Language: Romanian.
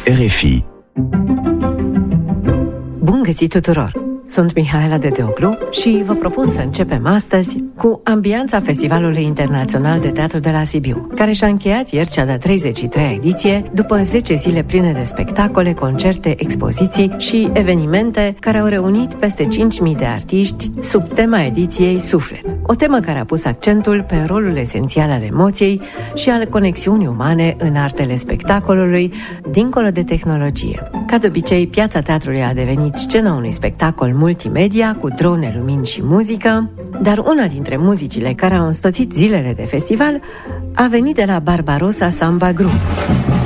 RFI. Bun găsit tuturor! Sunt Mihaela Dedeoglu și vă propun să începem astăzi cu ambianța Festivalului Internațional de Teatru de la Sibiu, care și-a încheiat ieri cea de-a 33-a ediție, după 10 zile pline de spectacole, concerte, expoziții și evenimente care au reunit peste 5.000 de artiști sub tema ediției Suflet. O temă care a pus accentul pe rolul esențial al emoției și al conexiunii umane în artele spectacolului, dincolo de tehnologie. Ca de obicei, piața teatrului a devenit scena unui spectacol multimedia cu drone, lumini și muzică, dar una dintre muzicile care au însoțit zilele de festival a venit de la Barbarossa Samba Group.